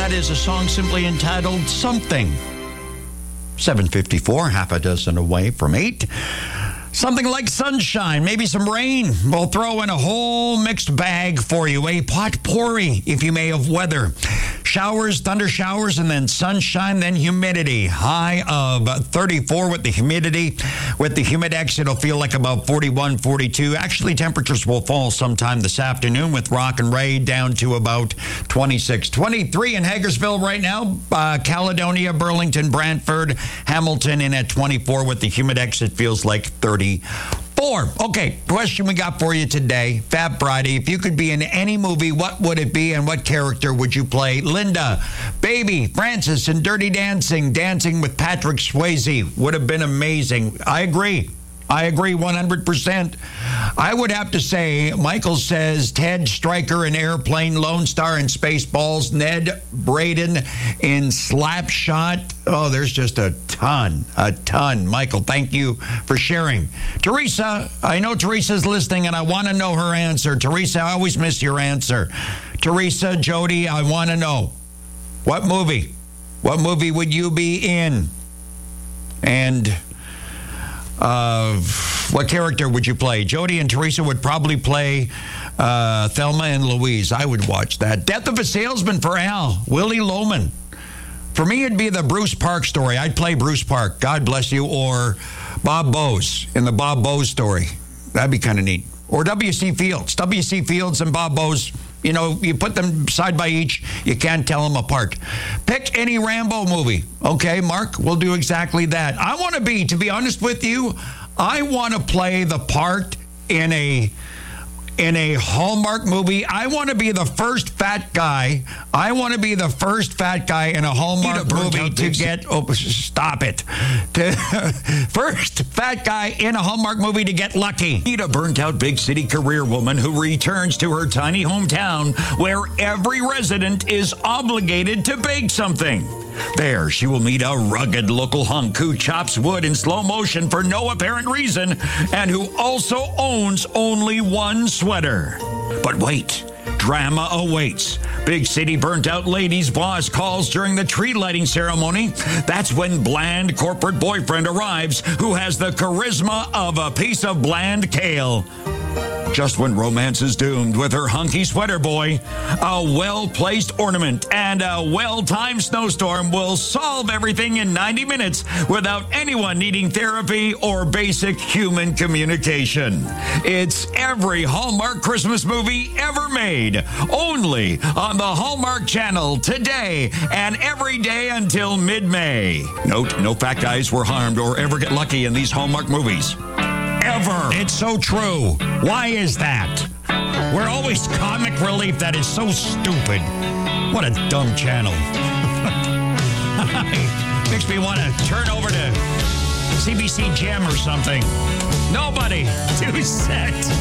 That is a song simply entitled Something. 7:54, half a dozen away from 8. Something like sunshine, maybe some rain. We'll throw in a whole mixed bag for you. A potpourri, if you may, of weather. Showers, thunder showers, and then sunshine, then humidity. High of 34 with the humidity. With the humidex, it'll feel like about 41, 42. Actually, temperatures will fall sometime this afternoon with Rock and Ray down to about 26. 23 in Hagersville right now. Caledonia, Burlington, Brantford, Hamilton in at 24. With the humidex, it feels like 34. Okay, question we got for you today, Fab Friday. If you could be in any movie, what would it be and what character would you play? Linda, Baby, Francis in Dirty Dancing, Dancing with Patrick Swayze would have been amazing. I agree 100%. I would have to say, Michael says Ted Stryker in Airplane, Lone Star in Spaceballs, Ned Braden in Slapshot. Oh, there's just a ton. Michael, thank you for sharing. Teresa, I know Teresa's listening, and I want to know her answer. Teresa, I always miss your answer. Teresa, Jody, I want to know. What movie? What movie would you be in? And what character would you play? Jody and Teresa would probably play Thelma and Louise. I would watch that. Death of a Salesman for Al. Willie Loman. For me, it'd be the Bruce Park story. I'd play Bruce Park. God bless you. Or Bob Bose in the Bob Bose story. That'd be kind of neat. Or W.C. Fields. W.C. Fields and Bob Bose. You know, you put them side by each, you can't tell them apart. Pick any Rambo movie. Okay, Mark, we'll do exactly that. I want to be honest with you, I want to play the part in a Hallmark movie. I want to be the first fat guy. I want to be the first fat guy in a Hallmark movie to get... Oh, stop it. First fat guy in a Hallmark movie to get lucky. Meet a burnt-out big city career woman who returns to her tiny hometown where every resident is obligated to bake something. There, she will meet a rugged local hunk who chops wood in slow motion for no apparent reason and who also owns only one sweater. But wait, drama awaits. Big city burnt-out lady's boss calls during the tree lighting ceremony. That's when bland corporate boyfriend arrives who has the charisma of a piece of bland kale. Just when romance is doomed with her hunky sweater boy, a well-placed ornament and a well-timed snowstorm will solve everything in 90 minutes without anyone needing therapy or basic human communication. It's every Hallmark Christmas movie ever made, only on the Hallmark Channel today and every day until mid-May. Note, no fat guys were harmed or ever get lucky in these Hallmark movies. Ever. It's so true. Why is that? We're always comic relief. That is so stupid. What a dumb channel. Makes me want to turn over to CBC Gem or something. Nobody. Too set.